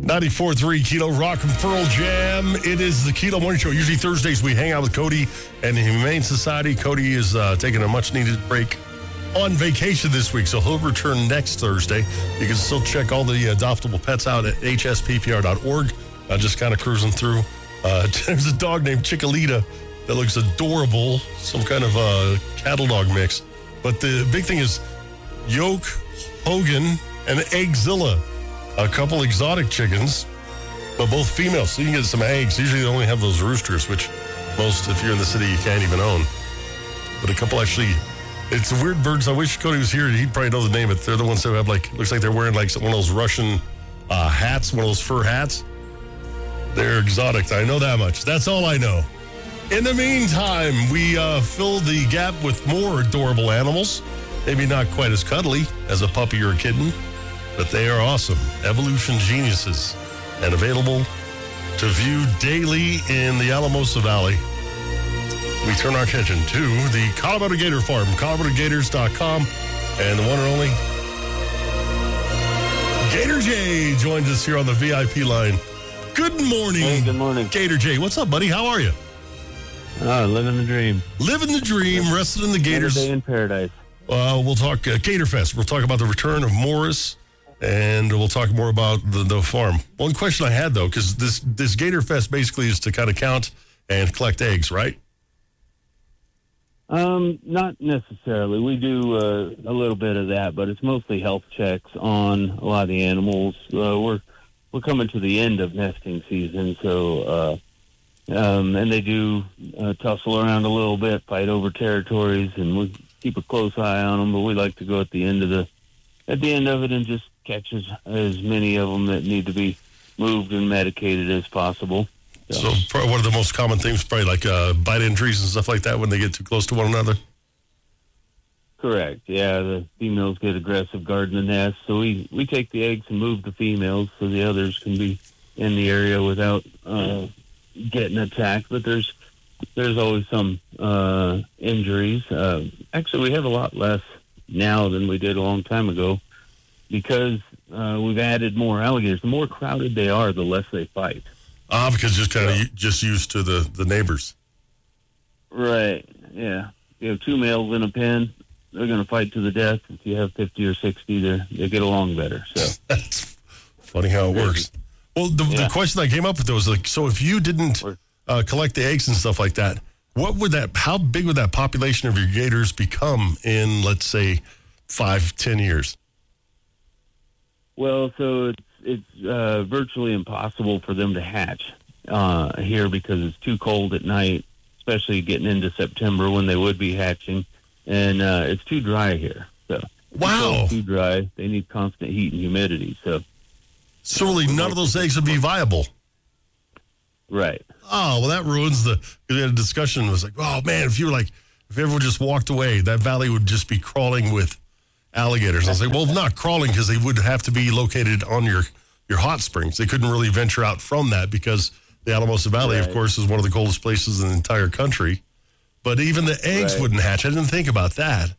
94.3 Kilo Rock and Pearl Jam. It is the Kilo Morning Show. Usually Thursdays we hang out with Cody and the Humane Society. Cody is taking a much-needed break on vacation this week, so he'll return next Thursday. You can still check all the adoptable pets out at hsppr.org. Just kind of cruising through. There's a dog named Chicolita that looks adorable, some kind of cattle dog mix. But the big thing is Yoke, Hogan, and Eggzilla. A couple exotic chickens, but both females, so you can get some eggs. Usually they only have those roosters, which most, if you're in the city, you can't even own. But a couple actually, it's weird birds. I wish Cody was here. He'd probably know the name, but they're the ones that have looks like they're wearing one of those Russian hats, one of those fur hats. They're exotic. I know that much. That's all I know. In the meantime, we fill the gap with more adorable animals. Maybe not quite as cuddly as a puppy or a kitten, but they are awesome. Evolution Geniuses, and available to view daily in the Alamosa Valley. We turn our attention to the Colorado Gator Farm, coloradogators.com, and the one and only Gator J joins us here on the VIP line. Good morning. Hey, good morning. Gator J, what's up, buddy? How are you? Living the dream. Living the dream, resting in the Gators. Another day in paradise. We'll talk Gator Fest. We'll talk about the return of Morris, and we'll talk more about the farm. One question I had, though, because this Gator Fest basically is to kind of count and collect eggs, right? Not necessarily. We do a little bit of that, but it's mostly health checks on a lot of the animals. We're coming to the end of nesting season, so and they do tussle around a little bit, fight over territories, and we keep a close eye on them. But we like to go at the end of it and just catch as many of them that need to be moved and medicated as possible. So probably one of the most common things, probably like bite injuries and stuff like that when they get too close to one another. Correct. Yeah, the females get aggressive guarding the nest, so we take the eggs and move the females so the others can be in the area without getting attacked. But there's always some injuries. Actually, we have a lot less now than we did a long time ago because we've added more alligators. The more crowded they are, the less they fight. Because just used to the neighbors. Right, yeah. If you have two males in a pen, they're going to fight to the death. If you have 50 or 60, they get along better. So that's funny how it works. Well, the question I came up with was so if you didn't collect the eggs and stuff like that, how big would that population of your gators become in, let's say, 5-10 years? Well, so it's virtually impossible for them to hatch here because it's too cold at night, especially getting into September when they would be hatching, and it's too dry here. So wow, it's too dry. They need constant heat and humidity. So really, none of those eggs would be viable. Right. Oh, well, that ruins we had a discussion. It was like, oh, man, if everyone just walked away, that valley would just be crawling with alligators. I was like, well, not crawling because they would have to be located on your hot springs. They couldn't really venture out from that because the Alamosa Valley, of course, is one of the coldest places in the entire country. But even the eggs wouldn't hatch. I didn't think about that.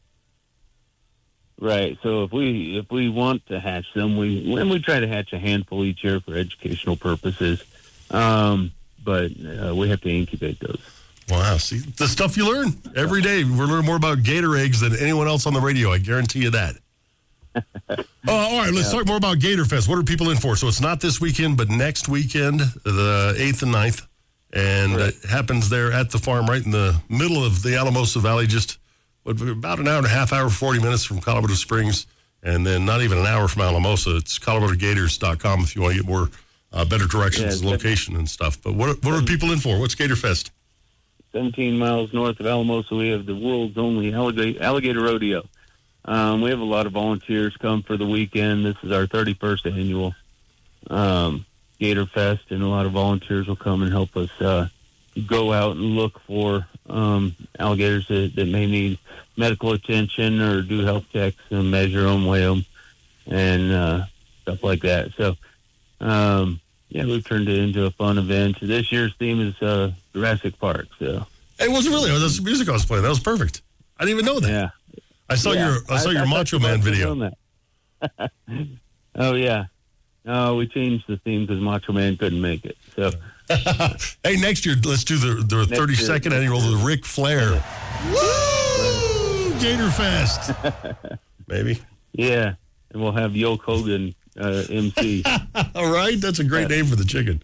Right. So if we want to hatch them, we try to hatch a handful each year for educational purposes. But we have to incubate those. Wow. See, the stuff you learn every day. We're learning more about gator eggs than anyone else on the radio. I guarantee you that. All right, let's talk more about Gator Fest. What are people in for? So it's not this weekend, but next weekend, the 8th and 9th. And it happens there at the farm right in the middle of the Alamosa Valley, just about an hour and a half, 40 minutes from Colorado Springs. And then not even an hour from Alamosa. It's coloradogators.com if you want to get more better directions, location and stuff. But what are people in for? What's Gator Fest? 17 miles north of Alamosa, we have the world's only alligator rodeo. We have a lot of volunteers come for the weekend. This is our 31st annual Gator Fest, and a lot of volunteers will come and help us go out and look for alligators that may need medical attention or do health checks and measure them, weigh them, and stuff like that. So, we've turned it into a fun event. This year's theme is Jurassic Park. So it wasn't really. That's the music I was playing. That was perfect. I didn't even know that. Yeah. I saw your Macho Man video. Oh, yeah. We changed the theme because Macho Man couldn't make it. So, hey, next year let's do the 32nd annual of the Ric Flair. Woo! Gator Fest. Maybe. Yeah, and we'll have Hulk Hogan MC. All right, that's a great name for the chicken.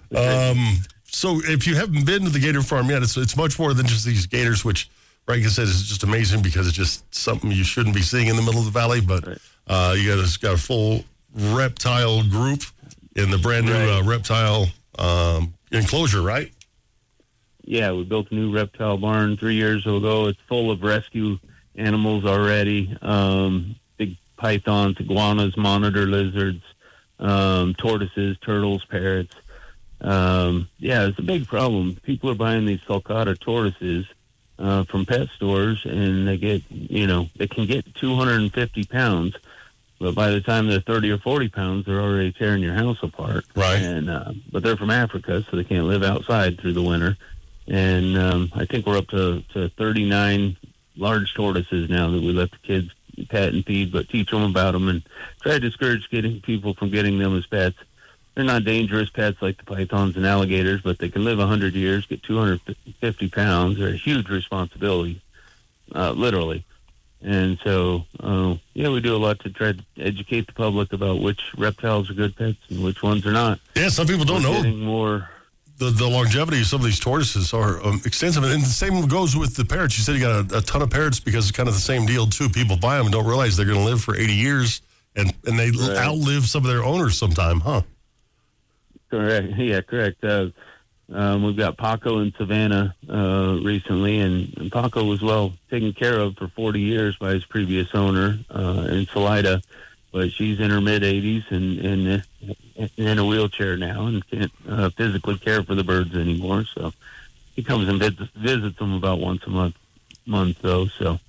So if you haven't been to the Gator Farm yet, it's much more than just these gators, which Rankin says is just amazing because it's just something you shouldn't be seeing in the middle of the valley. But you got a full reptile group in the brand new reptile enclosure, right? Yeah, we built a new reptile barn 3 years ago. It's full of rescue animals already. Big pythons, iguanas, monitor lizards, tortoises, turtles, parrots. It's a big problem. People are buying these sulcata tortoises from pet stores, and they can get 250 pounds, but by the time they're 30 or 40 pounds, they're already tearing your house apart. Right. And but they're from Africa, so they can't live outside through the winter. And I think we're up to 39 large tortoises now that we let the kids pet and feed, but teach them about them and try to discourage people from getting them as pets. They're not dangerous pets like the pythons and alligators, but they can live 100 years, get 250 pounds. They're a huge responsibility, literally. And so, we do a lot to try to educate the public about which reptiles are good pets and which ones are not. Yeah, some people don't know. Getting more. The longevity of some of these tortoises are extensive. And the same goes with the parrots. You said you got a ton of parrots because it's kind of the same deal, too. People buy them and don't realize they're going to live for 80 years, and they outlive some of their owners sometime, huh? Correct. Yeah, correct. We've got Paco in Savannah recently, and Paco was well taken care of for 40 years by his previous owner in Salida, but she's in her mid-80s and in a wheelchair now and can't physically care for the birds anymore. So he comes and visits them about once a month though. So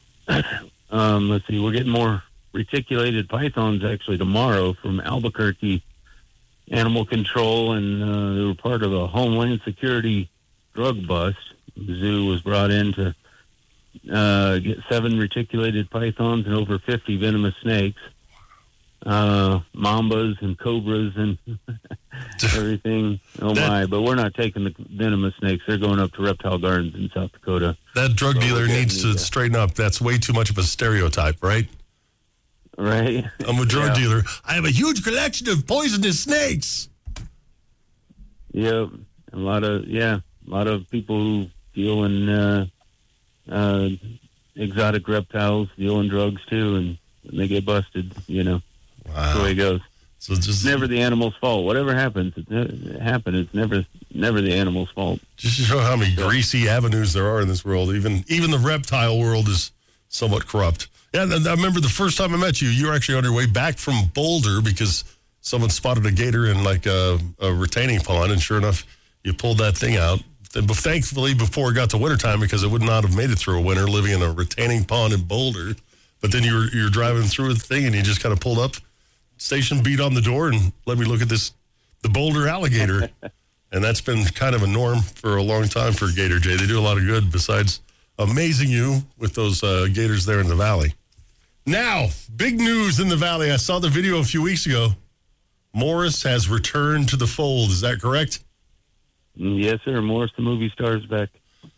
let's see, we're getting more reticulated pythons actually tomorrow from Albuquerque Animal Control, and they were part of a Homeland Security drug bust. The zoo was brought in to get 7 reticulated pythons and over 50 venomous snakes, mambas and cobras and everything. Oh my! But we're not taking the venomous snakes. They're going up to Reptile Gardens in South Dakota. That drug dealer needs to straighten up. That's way too much of a stereotype, right? Right. I'm a drug dealer. I have a huge collection of poisonous snakes. Yep. A lot of people who deal in exotic reptiles deal in drugs too, and they get busted, Wow. That's the way it goes. So it's never the animal's fault. Whatever happens, it's never the animal's fault. Just to show how many greasy avenues there are in this world. Even the reptile world is somewhat corrupt. Yeah, I remember the first time I met you, you were actually on your way back from Boulder because someone spotted a gator in like a retaining pond, and sure enough, you pulled that thing out. Thankfully, before it got to wintertime, because it would not have made it through a winter living in a retaining pond in Boulder. But then you're driving through the thing, and you just kind of pulled up, station beat on the door, and let me look at the Boulder alligator. And that's been kind of a norm for a long time for Gator Jay. They do a lot of good besides amazing you with those gators there in the valley. Now, big news in the valley. I saw the video a few weeks ago. Morris has returned to the fold. Is that correct? Yes, sir. Morris, the movie star, is back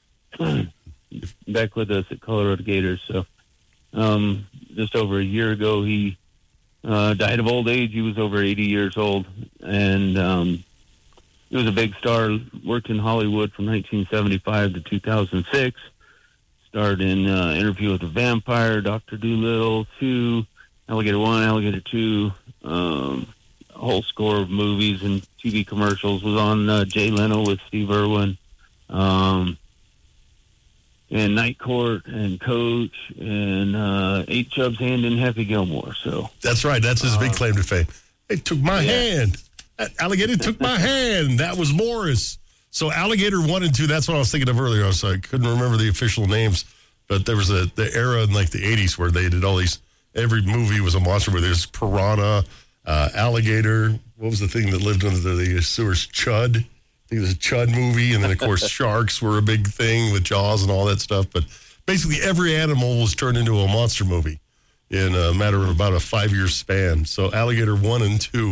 with us at Colorado Gators. So, just over a year ago, he died of old age. He was over 80 years old, and he was a big star. Worked in Hollywood from 1975 to 2006. Starred in Interview with the Vampire, Dr. Dolittle 2, Alligator 1, Alligator 2, a whole score of movies and TV commercials. Was on Jay Leno with Steve Irwin, and Night Court and Coach, and 8 Chubs Hand in Happy Gilmore. So that's right. That's his big claim to fame. They took my hand. That alligator took my hand. That was Morris. So Alligator 1 and 2, that's what I was thinking of earlier. I couldn't remember the official names, but there was the era in like the 80s where they did all these, every movie was a monster movie. There's Piranha, Alligator. What was the thing that lived under the sewers? Chud. I think it was a Chud movie. And then, of course, sharks were a big thing with Jaws and all that stuff. But basically every animal was turned into a monster movie in a matter of about a 5-year span. So Alligator 1 and 2.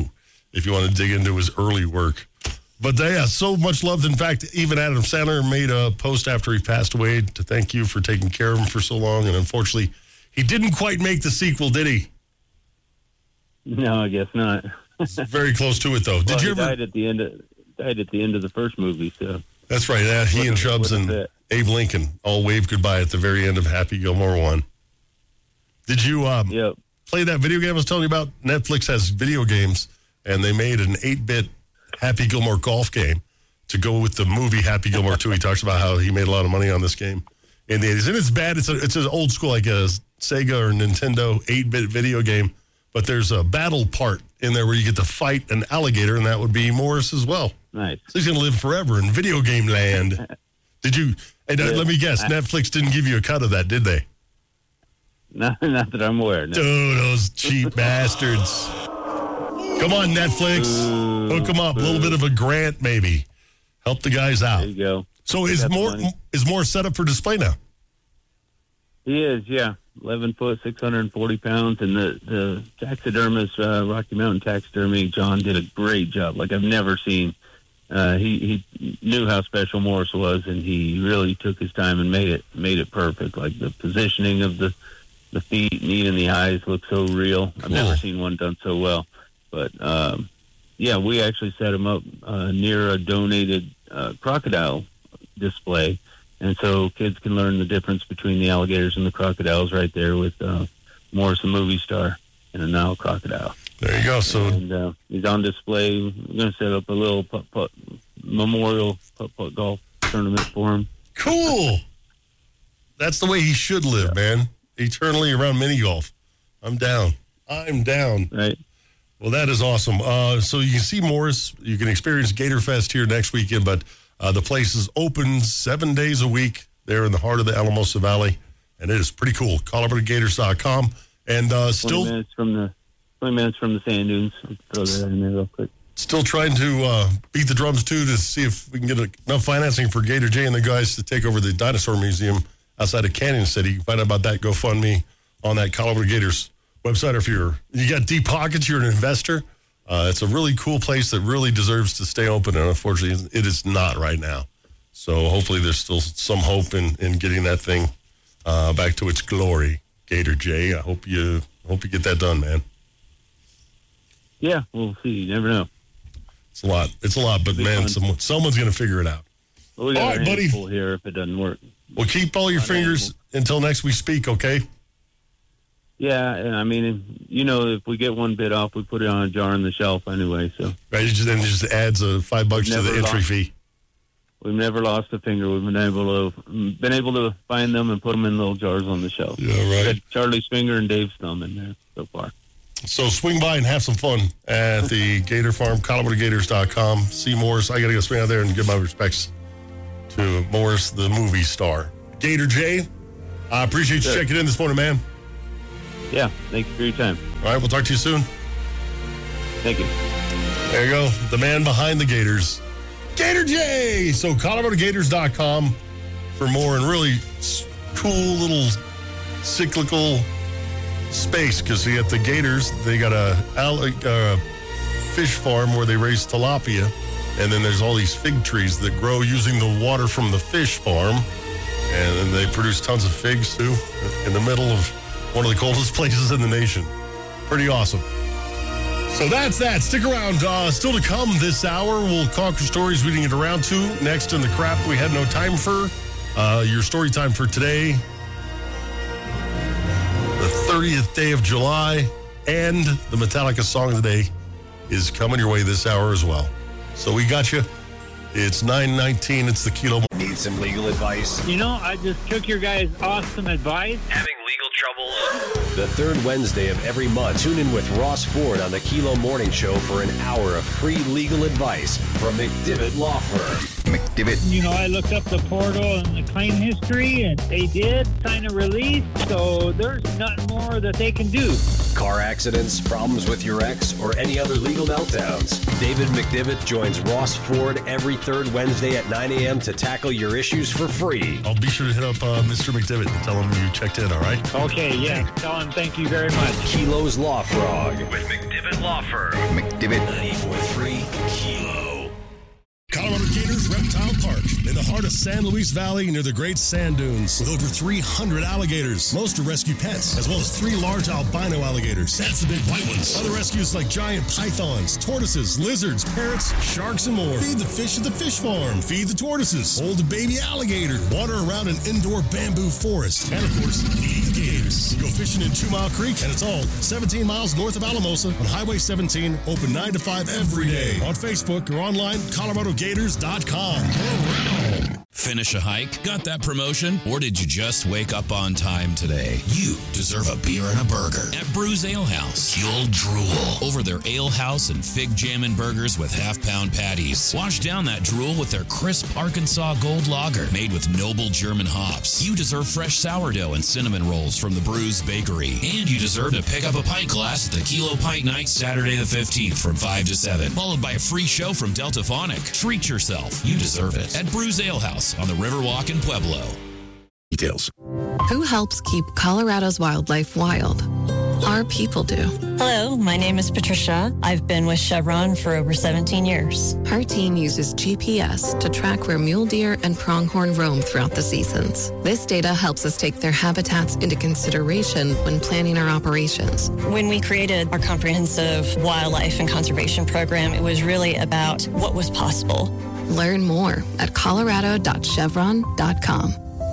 if you want to dig into his early work. But so much loved. In fact, even Adam Sandler made a post after he passed away to thank you for taking care of him for so long. And unfortunately, he didn't quite make the sequel, did he? No, I guess not. Very close to it, though. Did you ever? Died at the end of the first movie. So that's right. He and Chubbs and Abe Lincoln all waved goodbye at the very end of Happy Gilmore 1. Did you play that video game I was telling you about? Netflix has video games, and they made an 8-bit Happy Gilmore golf game to go with the movie Happy Gilmore 2. He talks about how he made a lot of money on this game in the 80s. And it's bad. It's an old school, like a Sega or Nintendo 8-bit video game. But there's a battle part in there where you get to fight an alligator, and that would be Morris as well. Nice. So he's going to live forever in video game land. Did you? And let me guess, Netflix didn't give you a cut of that, did they? Not that I'm aware. No. Dude, those cheap bastards. Come on, Netflix. Hook them up. A little bit of a grant, maybe. Help the guys out. There you go. So is more set up for display now? He is, yeah. 11 foot, 640 pounds. And the taxidermist, Rocky Mountain Taxidermy, John, did a great job. Like I've never seen. He knew how special Morris was, and he really took his time and made it perfect. Like the positioning of the feet and even the eyes look so real. I've never seen one done so well. But, we actually set him up near a donated crocodile display. And so kids can learn the difference between the alligators and the crocodiles right there with Morris, a movie star, and a Nile crocodile. There you go. So and, he's on display. We're going to set up a little putt-putt memorial putt-putt golf tournament for him. Cool. That's the way he should live, man. Eternally around mini golf. I'm down. Right. Well, that is awesome. So you can see Morris. You can experience Gator Fest here next weekend, but the place is open 7 days a week there in the heart of the Alamosa Valley, and it is pretty cool. ColoradoGators.com. And 20 minutes from the sand dunes. I'll throw that in there real quick. Still trying to beat the drums, too, to see if we can get enough financing for Gator J and the guys to take over the Dinosaur Museum outside of Canyon City. You can find out about that GoFundMe on that Colorado Gators website. Or if you got deep pockets, you're an investor, it's a really cool place that really deserves to stay open, and unfortunately, it is not right now. So hopefully there's still some hope in getting that thing back to its glory. Gator J, I hope you get that done, man. Yeah, we'll see. You never know. It's a lot, but man, someone's going to figure it out. Well, we got our hands full here if it doesn't work. Well, keep all your fingers until next we speak, okay? Yeah, I mean, if we get one bit off, we put it on a jar on the shelf anyway. So right, it just adds $5 to the entry fee. We've never lost a finger. We've been able to find them and put them in little jars on the shelf. Yeah, right. We had Charlie's finger and Dave's thumb in there so far. So swing by and have some fun at the Gator Farm, ColoradoGators.com. See Morris. I got to go swing out there and give my respects to Morris, the movie star. Gator J, I appreciate you checking in this morning, man. Yeah, thank you for your time. All right, we'll talk to you soon. Thank you. There you go, the man behind the Gators, Gator J. So ColoradoGators.com for more and really cool little cyclical space, because at the Gators, they got a fish farm where they raise tilapia, and then there's all these fig trees that grow using the water from the fish farm, and then they produce tons of figs too in the middle of one of the coldest places in the nation. Pretty awesome. So that's that. Stick around. Still to come this hour, we'll conquer stories we didn't get around to. Next in the crap we had no time for. Your story time for today, the 30th day of July, and the Metallica song of the day is coming your way this hour as well. So we got you. It's 9:19. It's the Kilo. Need some legal advice? I just took your guys' awesome advice. Having legal troubles? The third Wednesday of every month, tune in with Ross Ford on the Kilo Morning Show for an hour of free legal advice from McDivitt Law Firm. McDivitt. You know, I looked up the portal and the claim history, and they did sign a release, so there's nothing more that they can do. Car accidents, problems with your ex, or any other legal meltdowns. David McDivitt joins Ross Ford every third Wednesday at 9 a.m. to tackle your issues for free. I'll be sure to hit up Mr. McDivitt and tell him you checked in, all right? Okay, yeah. Tell them thank you very much. Kilo's Law Frog with McDivitt Law Firm. McDivitt. 94.3 Kilo. Colorado Gators Reptile Park, in the heart of San Luis Valley near the Great Sand Dunes, with over 300 alligators. Most are rescue pets, as well as 3 large albino alligators. That's the big white ones. Other rescues like giant pythons, tortoises, lizards, parrots, sharks, and more. Feed the fish at the fish farm. Feed the tortoises. Hold a baby alligator. Water around an indoor bamboo forest. And, of course, feed the gators. Go fishing in 2 Mile Creek, and it's all 17 miles north of Alamosa on Highway 17, open 9 to 5 every day. On Facebook or online, ColoradoGators.com. Finish a hike? Got that promotion? Or did you just wake up on time today? You deserve a beer and a burger at Brews Ale House. You'll drool over their Ale House and Fig Jammin' burgers with half-pound patties. Wash down that drool with their crisp Arkansas Gold Lager made with noble German hops. You deserve fresh sourdough and cinnamon rolls from the Brews Bakery. And you deserve to pick up a pint glass at the Kilo Pint Night Saturday the 15th from 5 to 7, followed by a free show from Delta Phonic. Treat yourself. You deserve it at Brews Ale House on the Riverwalk in Pueblo. Details. Who helps keep Colorado's wildlife wild? Our people do. Hello, my name is Patricia. I've been with Chevron for over 17 years. Her team uses GPS to track where mule deer and pronghorn roam throughout the seasons. This data helps us take their habitats into consideration when planning our operations. When we created our comprehensive wildlife and conservation program, it was really about what was possible. Learn more at colorado.chevron.com.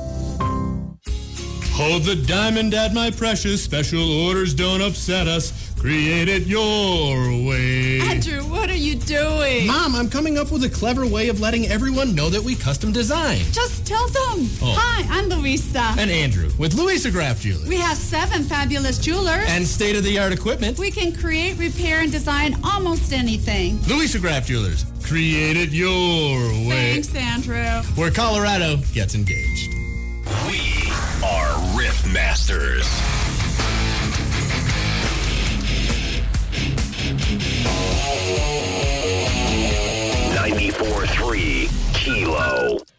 Hold the diamond at my precious. Special orders don't upset us. Create it your way. Andrew, what are you doing? Mom, I'm coming up with a clever way of letting everyone know that we custom design. Just tell them. Oh. Hi, I'm Louisa. And Andrew with Louisa Graf Jewelers. We have 7 fabulous jewelers. And state-of-the-art equipment. We can create, repair, and design almost anything. Louisa Graf Jewelers. Create it your way. Thanks, Andrew. Where Colorado gets engaged. We are Riff Masters. 94.3 Kilo.